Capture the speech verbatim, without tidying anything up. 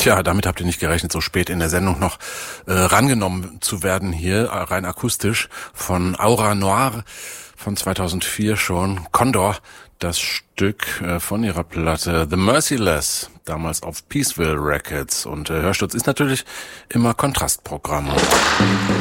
Tja, damit habt ihr nicht gerechnet, so spät in der Sendung noch äh, rangenommen zu werden hier, äh, rein akustisch, von Aura Noir von zweitausendvier schon. Condor, das Stück äh, von ihrer Platte The Merciless, damals auf Peaceville Records. Und äh, Hörsturz ist natürlich immer Kontrastprogramm.